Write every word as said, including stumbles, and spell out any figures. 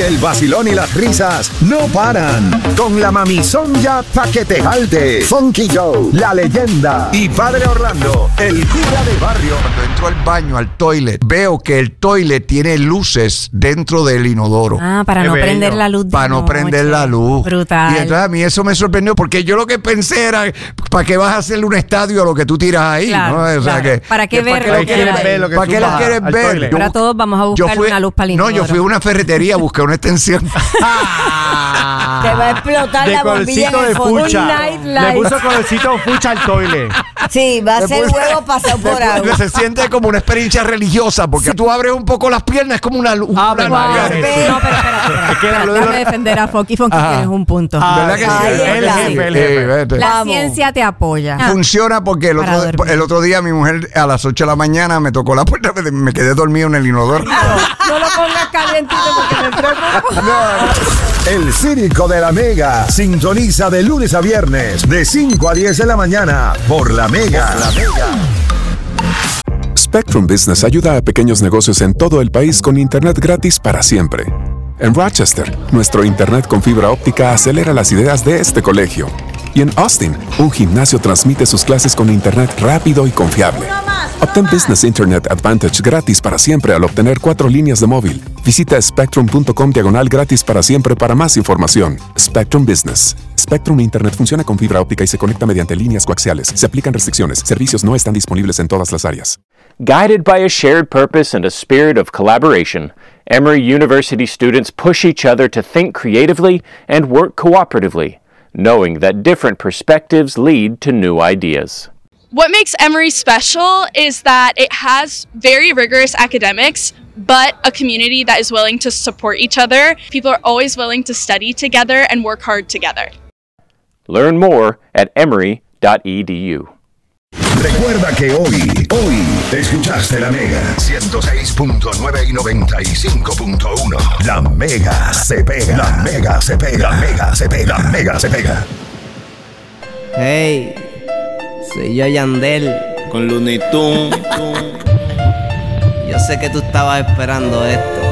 El vacilón y las risas no paran. Con la mamizonga pa' que te jalte. Funky Joe, la leyenda. Y Padre Orlando, el cura de barrio. Cuando entro al baño, al toilet, veo que el toilet tiene luces dentro del inodoro. Ah, para Qué no bello. prender la luz. Para no noche. prender la luz. Brutal. Y entonces a mí eso me sorprendió porque yo lo que pensé era, ¿para qué vas a hacerle un estadio a lo que tú tiras ahí? Claro, ¿no? O sea, claro. que, ¿Para qué que ver ¿Para lo qué que quieres hay? ver? ¿Para qué lo quieres ver? Ahora todos vamos a buscar fui, una luz para el No, inodoro. yo fui a una ferretería a buscar una extensión. Te va a explotar de la bombilla colorcito en de el fondo. fucha. Un night Le light. puso colorcito fucha al toile. Sí, va a Le ser puse- huevo pasado por le- agua. Se siente como una experiencia religiosa porque tú abres un poco las piernas, es como una luz. Ah, una- pero María, una- sí. No, pero espera, espera. Es que la espera, luz de déjame los- defender a Funky. Funky, Ajá. tienes un punto. Ah, ¿Verdad que sí? Ahí el está. jefe, el Sí, jefe. vete. La Vamos. ciencia te apoya. Funciona porque el Para otro, dormir. el otro día mi mujer a las ocho de la mañana me tocó la puerta, me, me quedé dormido en el inodoro. No lo pongas calientito porque me preocupa. El Círico de la Mega. Sintoniza de lunes a viernes, de cinco a diez de la mañana, por la Mega. La Mega. Spectrum Business ayuda a pequeños negocios en todo el país con Internet gratis para siempre. En Rochester, nuestro Internet con fibra óptica acelera las ideas de este colegio. Y en Austin, un gimnasio transmite sus clases con Internet rápido y confiable. Obtén Business Internet Advantage gratis para siempre al obtener cuatro líneas de móvil. Visita spectrum punto com diagonal gratis para siempre para más información. Spectrum Business. Spectrum Internet funciona con fibra óptica y se conecta mediante líneas coaxiales. Se aplican restricciones. Servicios no están disponibles en todas las áreas. Guided by a shared purpose and a spirit of collaboration, Emory University students push each other to think creatively and work cooperatively, knowing that different perspectives lead to new ideas. What makes Emory special is that it has very rigorous academics, but a community that is willing to support each other. People are always willing to study together and work hard together. Learn more at emory dot e d u. Recuerda que hoy, hoy, escuchaste la Mega ciento seis punto nueve y noventa y cinco punto uno. La Mega se pega. La Mega se pega. La Mega se pega. La Mega se pega. Hey, soy yo Yandel. Con Looney Tunes. Yo sé que tú estabas esperando esto.